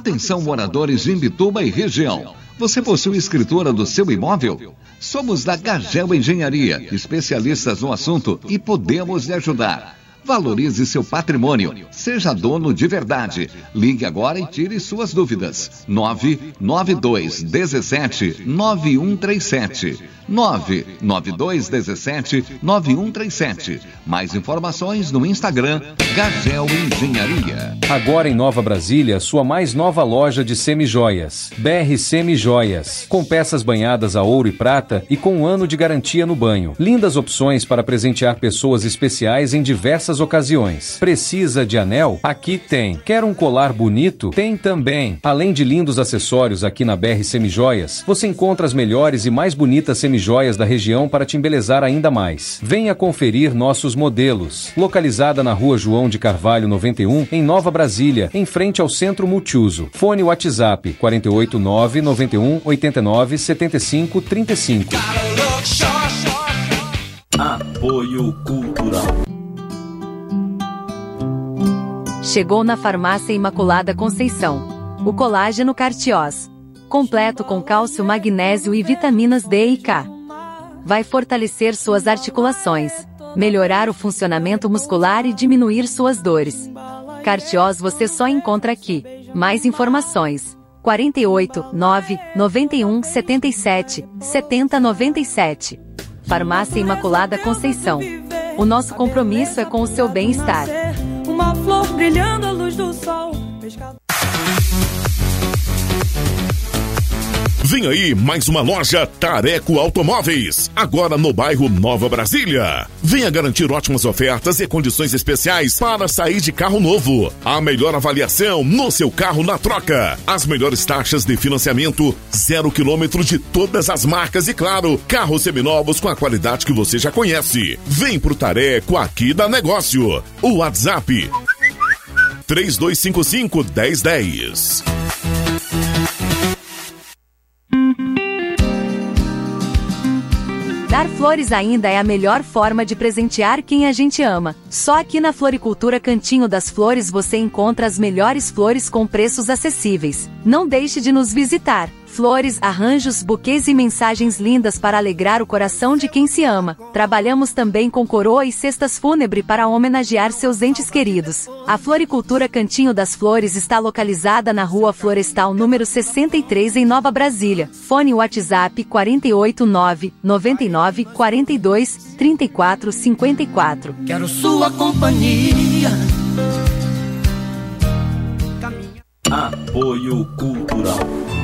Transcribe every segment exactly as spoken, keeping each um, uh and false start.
Atenção, moradores de Imbituba e região. Você possui escritura do seu imóvel? Somos da Gagel Engenharia, especialistas no assunto e podemos lhe ajudar. Valorize seu patrimônio. Seja dono de verdade. Ligue agora e tire suas dúvidas. nove nove dois um sete nove um três sete. nove nove dois um sete nove um três sete. Mais informações no Instagram Gagel Engenharia. Agora em Nova Brasília, sua mais nova loja de semijoias. B R Semijoias. Com peças banhadas a ouro e prata e com um ano de garantia no banho. Lindas opções para presentear pessoas especiais em diversas ocasiões. Precisa de anel? Aqui tem. Quer um colar bonito? Tem também. Além de lindos acessórios aqui na B R Semijoias, você encontra as melhores e mais bonitas semijoias da região para te embelezar ainda mais. Venha conferir nossos modelos. Localizada na Rua João de Carvalho noventa e um, em Nova Brasília, em frente ao Centro Multiuso. Fone WhatsApp quatro oito nove nove um oito nove sete cinco três cinco. Apoio Cultural. Chegou na Farmácia Imaculada Conceição. O colágeno Cartiós. Completo com cálcio, magnésio e vitaminas D e K. Vai fortalecer suas articulações, melhorar o funcionamento muscular e diminuir suas dores. Cartiós você só encontra aqui. Mais informações. quatro oito nove nove um sete sete sete zero nove sete. Farmácia Imaculada Conceição. O nosso compromisso é com o seu bem-estar. Uma flor brilhando à luz do sol. Vem aí mais uma loja Tareco Automóveis, agora no bairro Nova Brasília. Venha garantir ótimas ofertas e condições especiais para sair de carro novo. A melhor avaliação no seu carro na troca. As melhores taxas de financiamento, zero quilômetro de todas as marcas e, claro, carros seminovos com a qualidade que você já conhece. Vem pro Tareco aqui da negócio. O WhatsApp três dois cinco cinco, um zero um zero. Dar flores ainda é a melhor forma de presentear quem a gente ama. Só aqui na Floricultura Cantinho das Flores você encontra as melhores flores com preços acessíveis. Não deixe de nos visitar. Flores, arranjos, buquês e mensagens lindas para alegrar o coração de quem se ama. Trabalhamos também com coroa e cestas fúnebre para homenagear seus entes queridos. A Floricultura Cantinho das Flores está localizada na Rua Florestal número sessenta e três em Nova Brasília. Fone WhatsApp quatro oito nove nove nove quatro dois três quatro cinco quatro. Quero sua companhia. Apoio Cultural.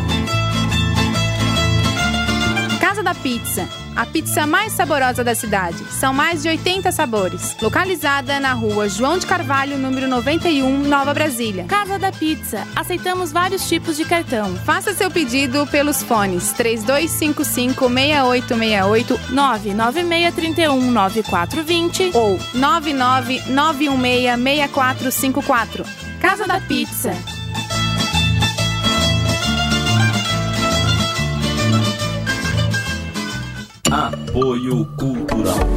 Casa da Pizza, a pizza mais saborosa da cidade. São mais de oitenta sabores. Localizada na Rua João de Carvalho, número noventa e um, Nova Brasília. Casa da Pizza, aceitamos vários tipos de cartão. Faça seu pedido pelos fones três dois cinco cinco, seis oito seis oito, nove nove seis três um, nove quatro dois zero ou nove nove nove um seis, seis quatro cinco quatro. Casa da Pizza. Apoio Cultural.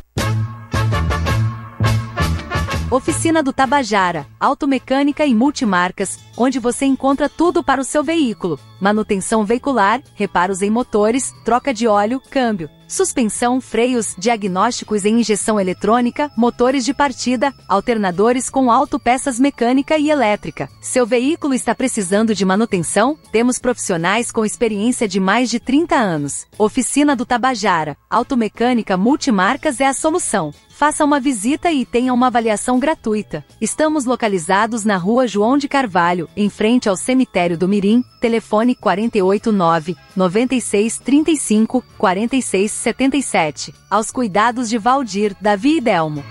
Oficina do Tabajara, automecânica e multimarcas, onde você encontra tudo para o seu veículo. Manutenção veicular, reparos em motores, troca de óleo, câmbio, suspensão, freios, diagnósticos em injeção eletrônica, motores de partida, alternadores com autopeças mecânica e elétrica. Seu veículo está precisando de manutenção? Temos profissionais com experiência de mais de trinta anos. Oficina do Tabajara, automecânica multimarcas é a solução. Faça uma visita e tenha uma avaliação gratuita. Estamos localizados na Rua João de Carvalho, em frente ao Cemitério do Mirim. Telefone quatro oito nove nove seis três cinco quatro seis sete sete. Aos cuidados de Valdir, Davi e Delmo.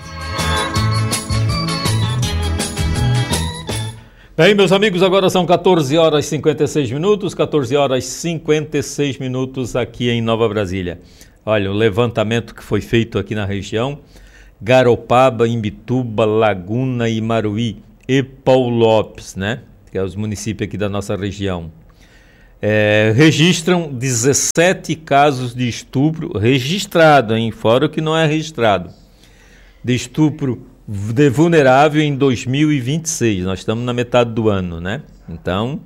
Bem, meus amigos, agora são quatorze horas e cinquenta e seis minutos, quatorze horas e cinquenta e seis minutos aqui em Nova Brasília. Olha, o levantamento que foi feito aqui na região, Garopaba, Imbituba, Laguna e Maruí e Paulo Lopes, né? Que é os municípios aqui da nossa região. É, registram dezessete casos de estupro registrado, hein? Fora o que não é registrado. De estupro de vulnerável em dois mil e vinte e seis. Nós estamos na metade do ano, né? Então,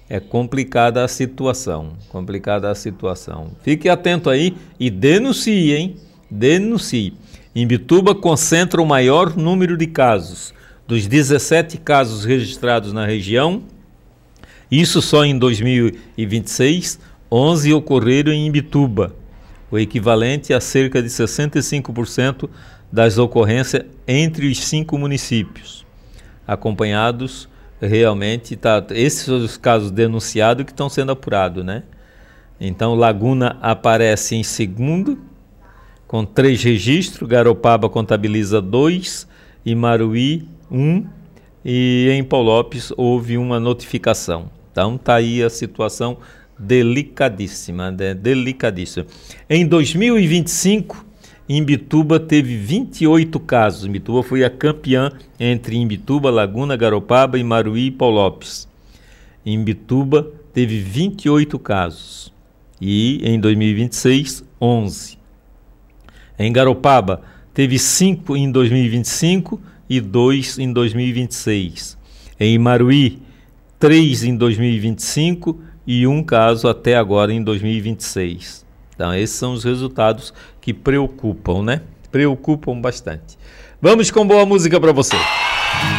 É complicada a situação, complicada a situação. Fique atento aí e denuncie, hein? Denuncie. Imbituba concentra o maior número de casos. Dos dezessete casos registrados na região, isso só em dois mil e vinte e seis, onze ocorreram em Imbituba, o equivalente a cerca de sessenta e cinco por cento das ocorrências entre os cinco municípios. Acompanhados, realmente, tá, esses são os casos denunciados que estão sendo apurados, né? Então, Laguna aparece em segundo, com três registros, Garopaba contabiliza dois, e Maruí, um, e em Paulópolis houve uma notificação. Então, está aí a situação delicadíssima, né? Delicadíssima. Em dois mil e vinte e cinco, Imbituba teve vinte e oito casos. Imbituba foi a campeã entre Imbituba, Laguna, Garopaba, e Maruí e Paulópolis. Imbituba teve vinte e oito casos. E em dois mil e vinte e seis, onze. Em Garopaba, teve cinco em dois mil e vinte e cinco e dois em dois mil e vinte e seis. Em Maruí, três em dois mil e vinte e cinco e um caso até agora em dois mil e vinte e seis. Então, esses são os resultados que preocupam, né? Preocupam bastante. Vamos com boa música para você.